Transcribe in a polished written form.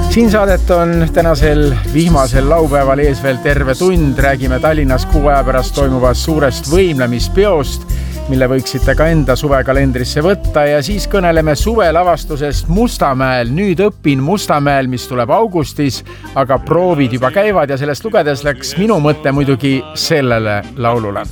Siin saadet on tänasel vihmasel laupäeval ees veel terve tund. Räägime Tallinnas 6 aja pärast toimuvast suurest võimlemispeost, mille võiksite ka enda suvekalendrisse võtta, ja siis kõneleme suvelavastusest Mustamäel. Nüüd õpin Mustamäel, mis tuleb augustis, aga proovid juba käivad ja sellest lugedes läks minu mõte muidugi sellele laulule.